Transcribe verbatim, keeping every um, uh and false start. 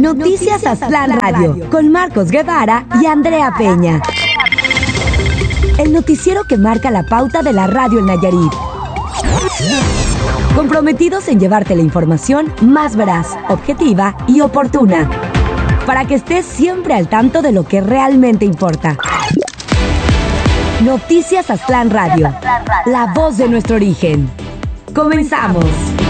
Noticias Aztlán Radio, con Marcos Guevara y Andrea Peña. El noticiero que marca la pauta de la radio en Nayarit. Comprometidos en llevarte la información más veraz, objetiva y oportuna, para que estés siempre al tanto de lo que realmente importa. Noticias Aztlán Radio, la voz de nuestro origen. Comenzamos.